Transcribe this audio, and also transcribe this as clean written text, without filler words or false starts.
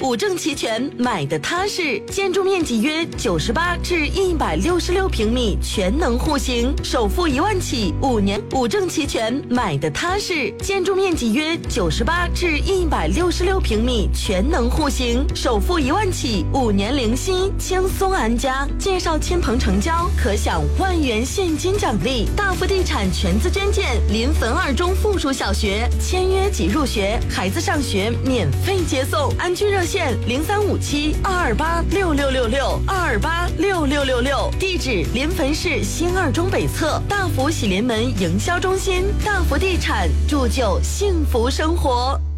五证齐全，买的踏实。建筑面积约98至166平米，全能户型，首付1万起，5年五证齐全，买的踏实。建筑面积约98至166平米，全能户型，首付1万起，5年零息，轻松安家。介绍亲朋成交，可享1万元现金奖励。大福地产全资捐建临汾二中附属小学，签约即入学，孩子上学免费接送。安居热线0357-228-6666，228-6666。地址临汾市新二中北侧大福喜临门营销中心。大福地产，铸就幸福生活。